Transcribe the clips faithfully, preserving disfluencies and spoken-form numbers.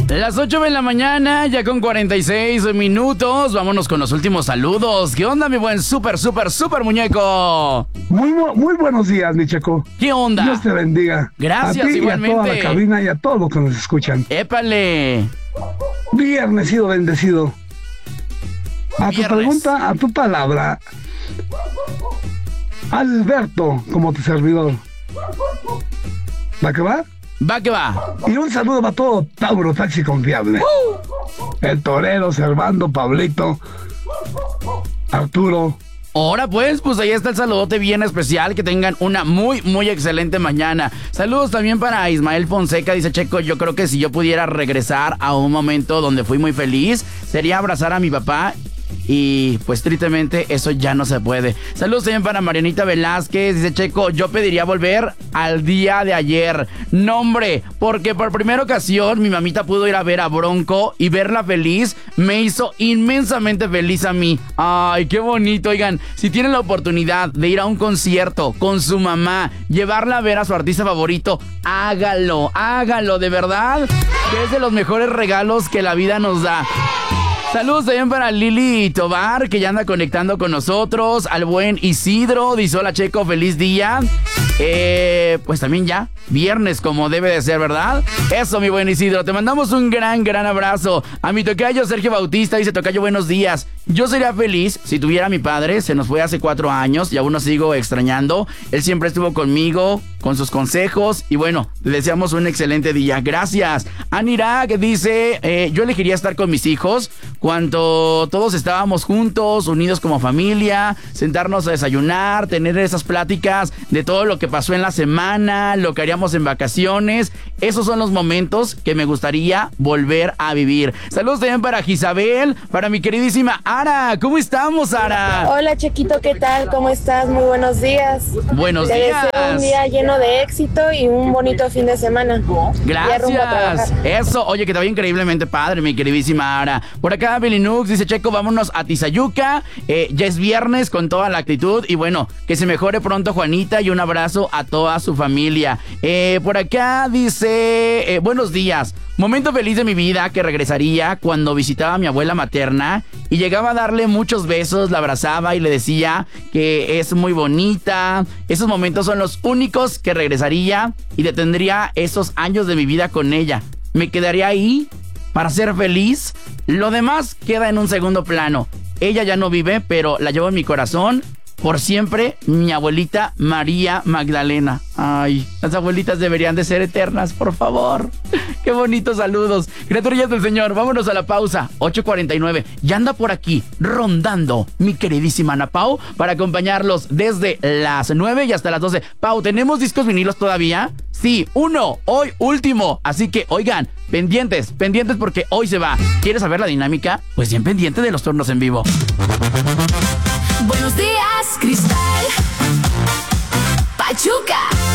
Las ocho de la mañana, ya con cuarenta y seis minutos. Vámonos con los últimos saludos. ¿Qué onda, mi buen súper, súper, súper muñeco? Muy, muy buenos días, mi Checo. ¿Qué onda? Dios te bendiga. Gracias, a ti igualmente. Y a toda la cabina y a todos los que nos escuchan. ¡Épale! Viernes sido bendecido. A Viernes. tu pregunta, a tu palabra. Alberto, como tu servidor. ¿Va que va? Va que va. Y un saludo para todo Tauro Taxi Confiable. Uh. El Torero, Servando, Pablito, Arturo. Ahora pues, pues ahí está el saludote bien especial. Que tengan una muy, muy excelente mañana. Saludos también para Ismael Fonseca. Dice Checo, yo creo que si yo pudiera regresar a un momento donde fui muy feliz, sería abrazar a mi papá. Y pues tristemente eso ya no se puede. Saludos también para Marianita Velázquez. Dice Checo, yo pediría volver al día de ayer. No, hombre, porque por primera ocasión mi mamita pudo ir a ver a Bronco y verla feliz me hizo inmensamente feliz a mí. Ay, qué bonito. Oigan, si tienen la oportunidad de ir a un concierto con su mamá, llevarla a ver a su artista favorito, hágalo, hágalo, de verdad, que es de los mejores regalos que la vida nos da. Saludos también para Lili Tobar, que ya anda conectando con nosotros. Al buen Isidro, dice hola Checo, feliz día. Eh, pues también ya, viernes como debe de ser, ¿verdad? Eso, mi buen Isidro, te mandamos un gran, gran abrazo. A mi tocayo Sergio Bautista, dice tocayo, buenos días. Yo sería feliz si tuviera a mi padre, se nos fue hace cuatro años y aún lo sigo extrañando. Él siempre estuvo conmigo, con sus consejos y bueno, le deseamos un excelente día. Gracias. Anira, que dice, eh, yo elegiría estar con mis hijos cuando todos estábamos juntos, unidos como familia, sentarnos a desayunar, tener esas pláticas de todo lo que pasó en la semana, lo que haríamos en vacaciones. Esos son los momentos que me gustaría volver a vivir. Saludos también para Gisabel, para mi queridísima Ara. ¿Cómo estamos, Ara? Hola, Chequito, ¿qué tal? ¿Cómo estás? Muy buenos días. Buenos Te días. deseo un día lleno de éxito y un bonito fin de semana. Gracias. Eso, oye, que te vaya increíblemente padre, mi queridísima Ara. Por acá, Belinux dice, Checo, vámonos a Tizayuca. Eh, ya es viernes con toda la actitud. Y bueno, que se mejore pronto Juanita y un abrazo a toda su familia. Eh, por acá dice, eh, buenos días. Momento feliz de mi vida que regresaría cuando visitaba a mi abuela materna y llegaba a darle muchos besos, la abrazaba y le decía que es muy bonita. Esos momentos son los únicos que regresaría y detendría esos años de mi vida con ella. Me quedaría ahí para ser feliz. Lo demás queda en un segundo plano. Ella ya no vive, pero la llevo en mi corazón. Por siempre, mi abuelita María Magdalena. Ay, las abuelitas deberían de ser eternas, por favor. Qué bonitos saludos. Criaturillas del Señor, vámonos a la pausa. ocho cuarenta y nueve. Ya anda por aquí, rondando mi queridísima Ana Pau, para acompañarlos desde las nueve y hasta las doce. Pau, ¿tenemos discos vinilos todavía? Sí, uno, hoy último. Así que, oigan, pendientes, pendientes porque hoy se va. ¿Quieres saber la dinámica? Pues bien pendiente de los turnos en vivo. Buenos días, Cristal. Pachuca.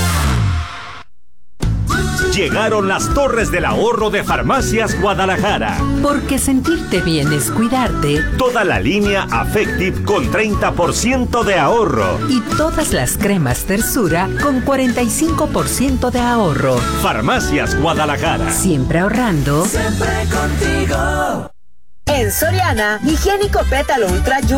Llegaron las Torres del Ahorro de Farmacias Guadalajara. Porque sentirte bien es cuidarte. Toda la línea Affective con treinta por ciento de ahorro. Y todas las cremas Tersura con cuarenta y cinco por ciento de ahorro. Farmacias Guadalajara. Siempre ahorrando. Siempre contigo. En Soriana, higiénico pétalo Ultra